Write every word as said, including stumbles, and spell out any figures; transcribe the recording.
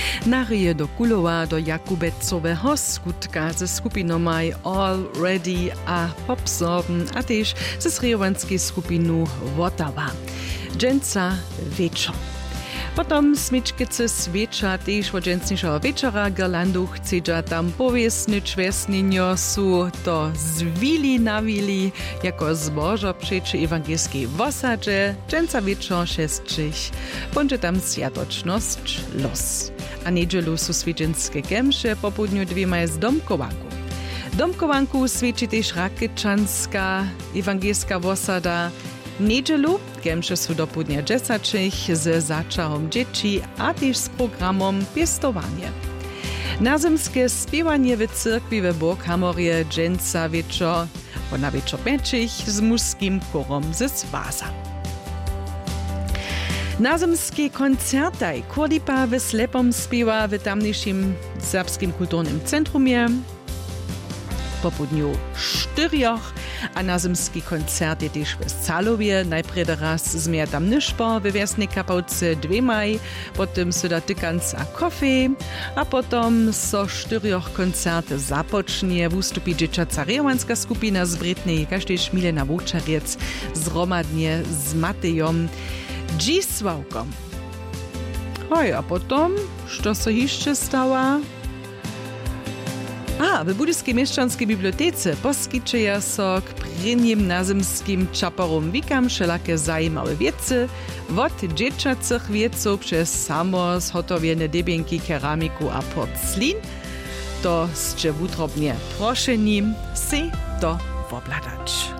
Narije do Kulowa do Jakubecowego skutka ze skupinomaj Already a Popsorben a tež ze srejowanskiej skupinu Wotawa. Dżęca wieczor. Potom smyčkice sveča tež od džencnišeho večera Girlandu chcedža tam poviesnič vesninjo su to zvili navili jako zbožo přeči ewangelskiej wosadže dženca večer šestčich ponže tam sjatočnosť los. A nedželu su svedženske kemše popudnju dvima z domkovanku. Domkovanku sveči tež Rakečanska ewangelska wosada. Nedželu, kemše su do pudnja džesačich z začahom džeči a tež s programom Pěstovanje. Nazemske spěvanje v cyrkvi v Borghamorje dženca večer, po na večer pečich s mužským korom ze Svaza. Nazemski koncertaj Kurdipa v Slepom spěva v tamniejszym serbskim kulturnym centrumie. Po pudnju štyrjoch a nazemski koncert je tež v Calovje. Najprede raz zmija tam nišpo v Vesnej Kapałce dvemaj, potom so da tykanc a kofe, a potom so štyrjoch koncert započnie. Wustupi džečaca rejowanska skupina z Bretnej, každež Milena Vovčarjec zromadnie z Matejom Dzisławkom. Hoj, a potom, što so hišće stała? A, w Budyskiej Mieszczanskiej Bibliotece poskyčeja so k prynjim nazemskim čaparom wikam všelaké zajímavé wiece, od džečacych wieców przez samo zhotowiene debienki, keramiku a porclin, to ste wutrobnie prošeni si to wobladać.